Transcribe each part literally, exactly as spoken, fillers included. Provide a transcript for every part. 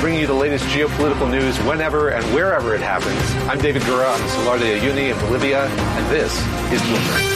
bringing you the latest geopolitical news whenever and wherever it happens. I'm David Gura. I'm in Salar de Uyuni in Bolivia, and this is Bloomberg.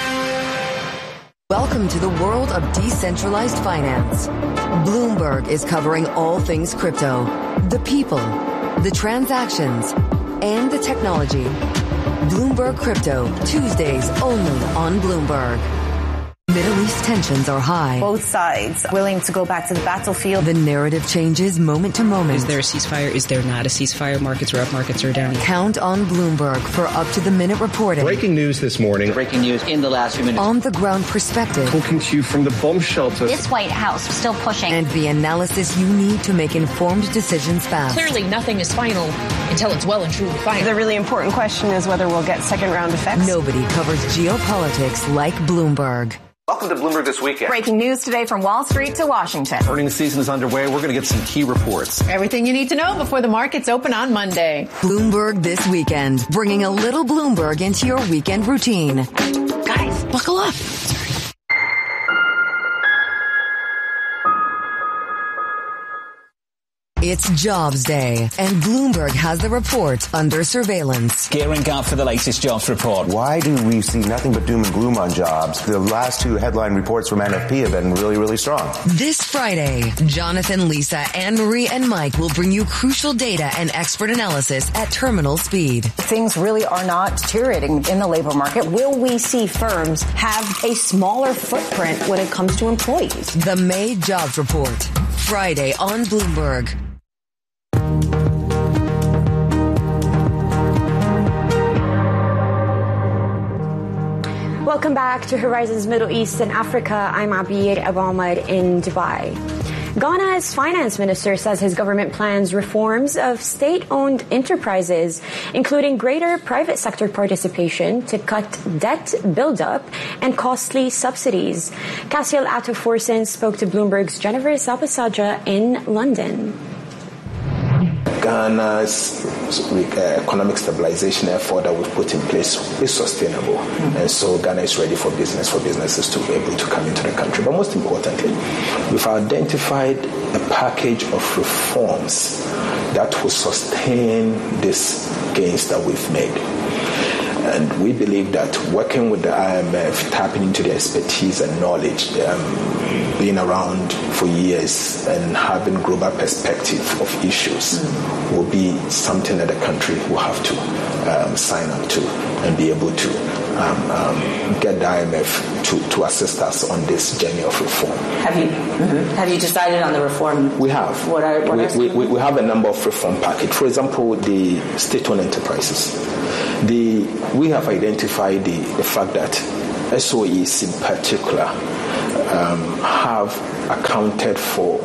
Welcome to the world of decentralized finance. Bloomberg is covering all things crypto, the people, the transactions, and the technology. Bloomberg Crypto, Tuesdays only on Bloomberg. Middle East tensions are high. Both sides willing to go back to the battlefield. The narrative changes moment to moment. Is there a ceasefire? Is there not a ceasefire? Markets are up, markets are down. Count on Bloomberg for up-to-the-minute reporting. Breaking news this morning. Breaking news in the last few minutes. On-the-ground perspective. Talking to you from the bomb shelter. This White House still pushing. And the analysis you need to make informed decisions fast. Clearly, nothing is final until it's well and truly final. The really important question is whether we'll get second-round effects. Nobody covers geopolitics like Bloomberg. Welcome to Bloomberg This Weekend. Breaking news today from Wall Street to Washington. Earnings season is underway. We're going to get some key reports. Everything you need to know before the markets open on Monday. Bloomberg This Weekend, bringing a little Bloomberg into your weekend routine. Guys, buckle up. It's Jobs Day, and Bloomberg has the report under surveillance. Gearing up for the latest jobs report. Why do we see nothing but doom and gloom on jobs? The last two headline reports from N F P have been really, really strong. This Friday, Jonathan, Lisa, Anne-Marie, and Mike will bring you crucial data and expert analysis at terminal speed. Things really are not deteriorating in the labor market. Will we see firms have a smaller footprint when it comes to employees? The May Jobs Report, Friday on Bloomberg. Welcome back to Horizons Middle East and Africa. I'm Abir Abahmed in Dubai. Ghana's finance minister says his government plans reforms of state-owned enterprises, including greater private sector participation to cut debt buildup and costly subsidies. Cassiel Atto-Forsen spoke to Bloomberg's Jennifer Sabasaja in London. Ghana's economic stabilization effort that we've put in place is sustainable. Mm-hmm. And so Ghana is ready for business, for businesses to be able to come into the country. But most importantly, we've identified a package of reforms that will sustain these gains that we've made. And we believe that working with the I M F, tapping into their expertise and knowledge, um, being around for years and having global perspective of issues mm-hmm. will be something that the country will have to um, sign up to and be able to um, um, get the I M F to, to assist us on this journey of reform. Have you mm-hmm. have you decided on the reform? We have. What are, what we, are we, we have a number of reform packages. For example, the state-owned enterprises. The, we have identified the, the fact that S O Es in particular um, have accounted for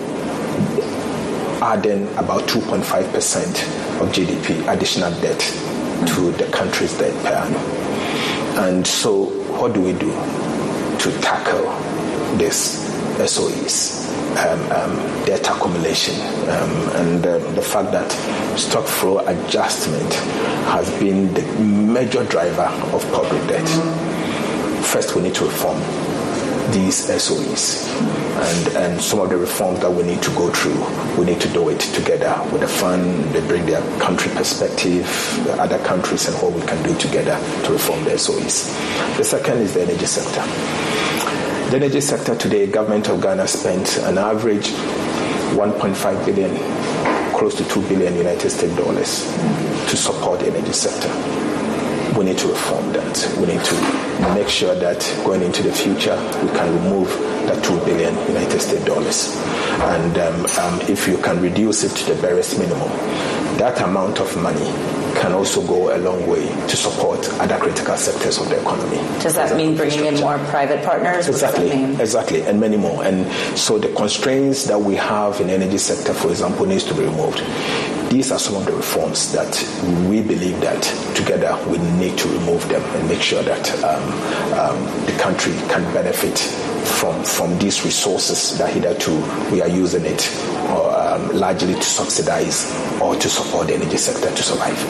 adding about two point five percent of G D P additional debt to the country's debt per annum. And so what do we do to tackle this S O Es? Um, um, debt accumulation um, and uh, the fact that stock flow adjustment has been the major driver of public debt. First, we need to reform these S O Es, and, and some of the reforms that we need to go through, we need to do it together with the fund. They bring their country perspective, the other countries, and what we can do together to reform the S O Es. The second is the energy sector. The energy sector today, government of Ghana spent an average one point five billion, close to two billion United States dollars to support the energy sector. We need to reform that. We need to make sure that going into the future, we can remove that two billion United States dollars. And um, um, if you can reduce it to the barest minimum, that amount of money can also go a long way to support other critical sectors of the economy. Does that mean bringing in more private partners? Exactly, exactly, and many more. And so the constraints that we have in the energy sector, for example, needs to be removed. These are some of the reforms that we believe that together we need to remove them and make sure that um, um, the country can benefit from, from these resources that hitherto we are using it or, um, largely to subsidize or to support the energy sector to survive.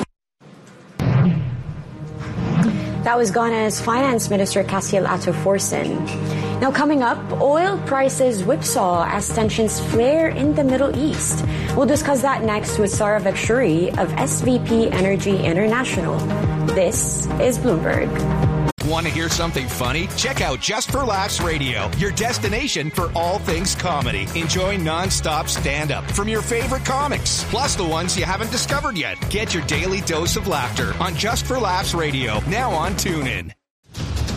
That was Ghana's Finance Minister Cassiel Atto-Forsen. Now, coming up, oil prices whipsaw as tensions flare in the Middle East. We'll discuss that next with Sarah Vekshuri of S V P Energy International. This is Bloomberg. Want to hear something funny? Check out Just for Laughs Radio, your destination for all things comedy. Enjoy non-stop stand-up from your favorite comics, plus the ones you haven't discovered yet. Get your daily dose of laughter on Just for Laughs Radio, now on TuneIn.